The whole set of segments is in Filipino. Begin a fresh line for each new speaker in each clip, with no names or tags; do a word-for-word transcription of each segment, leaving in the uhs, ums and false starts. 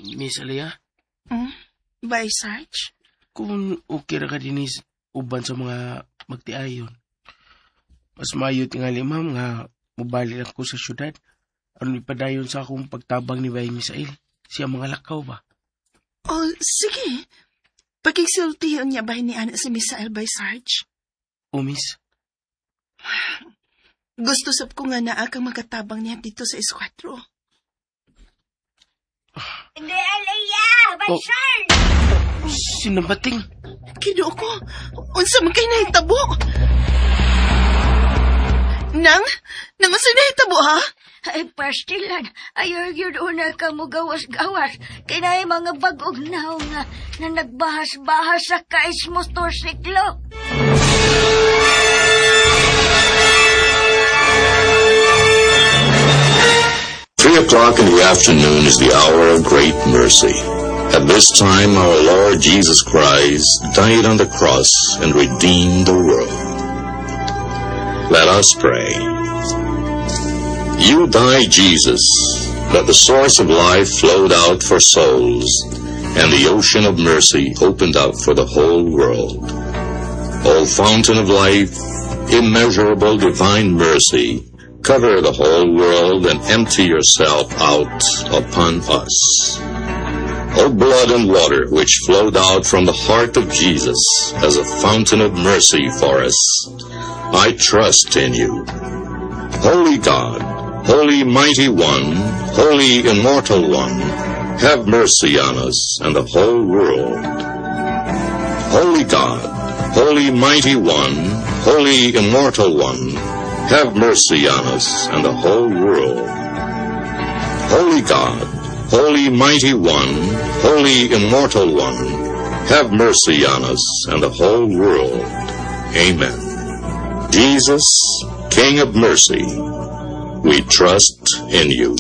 Miss Aliyah?
Hmm? Bye, Sarge?
Kung okay ra ka dinis uban sa mga magtiayon. Mas maayot nga ma'am nga mubalik ako sa syudad. Ano ipadayon sa akong pagtabang ni Bay Misael? Siya mga lakaw ba?
Oh, sige. Pagkisultihan niya ba ni Ana si Misael by Sarge?
O, miss?
Gusto sab ko nga naa kang makatabang niya dito sa eskwadro.
Hindi, Aliyah! By
Oh.
Sarge!
Sinabating?
Kido ko, unsa man kay nahitabo? Nang? Nang unsa nahitabo, ha?
Ay, pastilan. Ayaw yun una ka mo gawas-gawas. Kinay mga bagog na nga na nagbahas-bahas sa kais motorsiklo.
Three o'clock in the afternoon is the hour of great mercy. At this time, our Lord Jesus Christ died on the cross and redeemed the world. Let us pray. You died, Jesus, that the source of life flowed out for souls, and the ocean of mercy opened up for the whole world. O fountain of life, immeasurable divine mercy, cover the whole world and empty yourself out upon us. O blood and water which flowed out from the heart of Jesus as a fountain of mercy for us, I trust in you. Holy God, Holy Mighty One, Holy Immortal One, have mercy on us and the whole world. Holy God, Holy Mighty One, Holy Immortal One, have mercy on us and the whole world. Holy God, Holy Mighty One, Holy Immortal One, have mercy on us and the whole world. Amen. Jesus, King of mercy, we trust in you.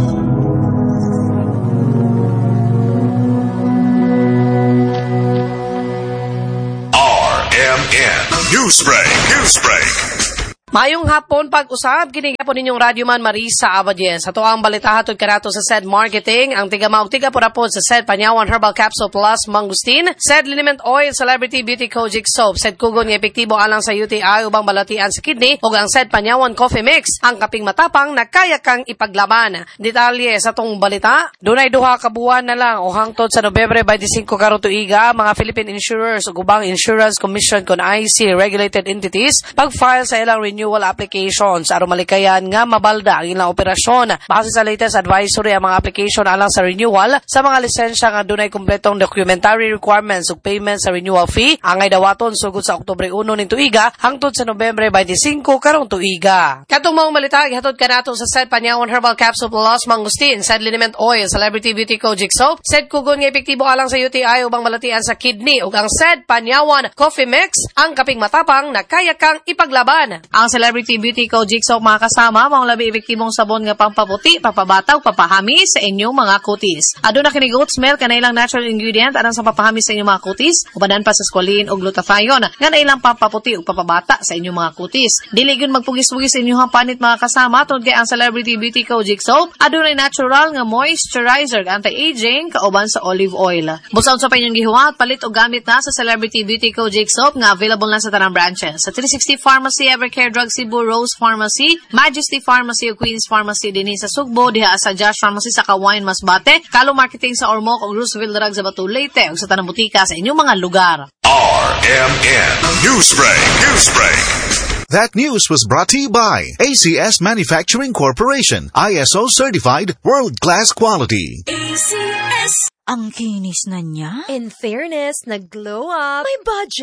R M N Newsbreak, Newsbreak.
Mayong hapon pag-usab, kini po ninyong Radyo Man Marisa Abadien. Sa tuang balita hatod kanato sa S E D Marketing, ang tigamaw tiga po rapod sa S E D Panyawan Herbal Capsule Plus Mangustin, S E D Liniment Oil Celebrity Beauty Kojic Soap, S E D Kugon nga epektibo alang sa U T I ubang balatian sa kidney, ug ang S E D Panyawan Coffee Mix, ang kaping matapang na kaya kang ipaglaban. Detalye sa tong balita, dunay duha ka buwan na lang o hangtod sa Nobyembre twenty-five karon tuiga, mga Philippine insurers ug ubang insurance commission kon I C regulated entities pag-file sa ilang renewal applications aron malikayan nga mabalda ang ilang operasyon. Base sa latest advisory, ang mga application alang sa renewal sa mga lisensya nga dunay kumpletong documentary requirements ug payment sa renewal fee angay dawaton sugod sa Oktubre uno ning tuiga hangtod sa Nobyembre twenty-five karong tuiga. Katong mga balita gihatod kanato sa S E D Panyawan Herbal Capsule Plus Mangustin, S E D Liniment Oil Celebrity Beauty Kojic Soap, S E D Kugon nga epektibo alang sa U T I ubang malatian sa kidney ug ang S E D Panyawan Coffee Mix, ang kaping matapang na kaya kang ipaglaban. Ang Celebrity Beauty Kojic Soap mga kasama, mga labi epektibong sabon nga pampaputi, papabataw, papahami sa inyong mga kutis. Aduna kini goat smell kanay ilang natural ingredient anang sa papahami sa inyong mga kutis, ubanan pa sa squalene ug glutathione nga nailang pampaputi ug papabata sa inyong mga kutis. Dili gyud magpugis-pugis sa inyong panit mga kasama tungod kay ang Celebrity Beauty Kojic Soap adunay natural nga moisturizer, anti-aging kauban sa olive oil. Busaw sa inyong gihuwat, palit og gamit na sa Celebrity Beauty Kojic Soap nga available na sa tanang branches sa three sixty Pharmacy, Evercare Drug Cebu, Rose Pharmacy, Majesty Pharmacy ug Queens Pharmacy dinhi sa Sugbo, diha sa Josh Pharmacy sa Kawayan Masbate, Kalo Marketing sa Ormoc ug Roosevelt Drug sa Batu Leyte ug sa tanang butika sa inyong mga lugar.
R M N Newsbreak, Newsbreak.
That news was brought to you by A C S Manufacturing Corporation, I S O certified, world-class quality.
A C S. Ang kinis na niya.
In fairness, nag-glow up.
May budget.